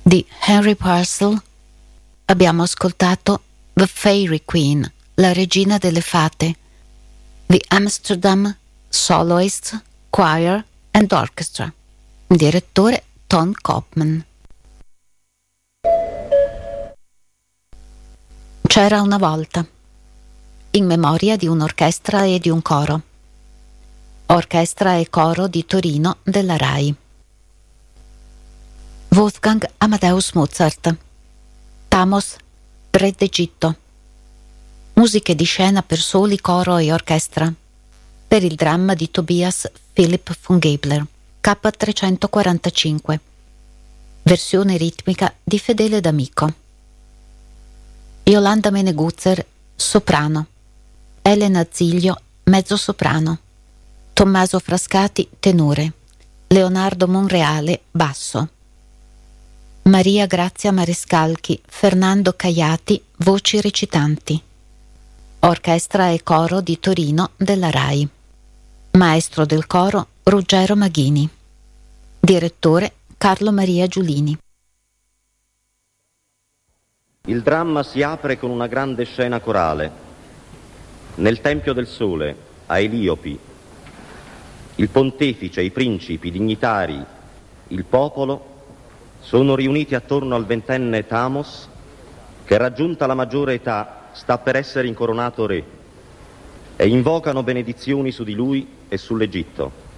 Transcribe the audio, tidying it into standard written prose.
Di Henry Purcell abbiamo ascoltato The Fairy Queen, la regina delle fate, The Amsterdam Soloists Choir and Orchestra, direttore Ton Koopman. C'era una volta, in memoria di un'orchestra e di un coro. Orchestra e coro di Torino della RAI. Wolfgang Amadeus Mozart. Thamos, re d'Egitto. Musiche di scena per soli, coro e orchestra. Per il dramma di Tobias Philipp von Gebler, K345. Versione ritmica di Fedele D'Amico. Yolanda Meneguzzer, soprano. Elena Ziglio, mezzosoprano. Tommaso Frascati, tenore. Leonardo Monreale, basso. Maria Grazia Marescalchi, Fernando Caiati, voci recitanti. Orchestra e coro di Torino della RAI. Maestro del coro Ruggero Maghini. Direttore Carlo Maria Giulini. Il dramma si apre con una grande scena corale. Nel Tempio del Sole, a Eliopi, il pontefice, i principi, i dignitari, il popolo sono riuniti attorno al 20enne Thamos, che raggiunta la maggiore età sta per essere incoronato re, e invocano benedizioni su di lui e sull'Egitto.